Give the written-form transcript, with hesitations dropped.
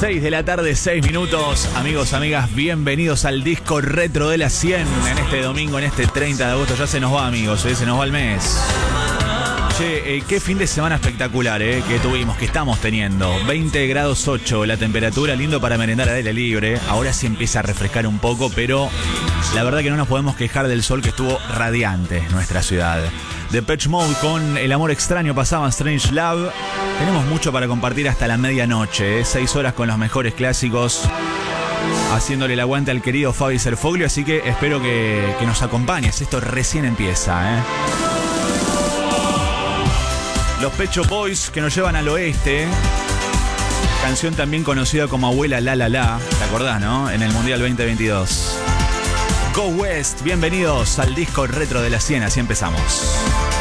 6 de la tarde, 6 minutos. Amigos, amigas, bienvenidos al disco retro de la 100 en este domingo, en este 30 de agosto. Ya se nos va, amigos, se nos va el mes. Che, qué fin de semana espectacular que tuvimos, que estamos teniendo. 20 grados 8 la temperatura, lindo para merendar al aire libre. Ahora sí empieza a refrescar un poco, pero la verdad que no nos podemos quejar del sol que estuvo radiante en nuestra ciudad. Depeche Mode con El amor extraño pasaban Strange Love. Tenemos mucho para compartir hasta la medianoche, 6 horas con los mejores clásicos, haciéndole el aguante al querido Fabi Serfoglio, así que espero que nos acompañes. Esto recién empieza, Los Pet Shop Boys, que nos llevan al oeste. Canción también conocida como Abuela La La La. ¿Te acordás, no? En el Mundial 2022. Go West, bienvenidos al disco retro de la 100, así empezamos.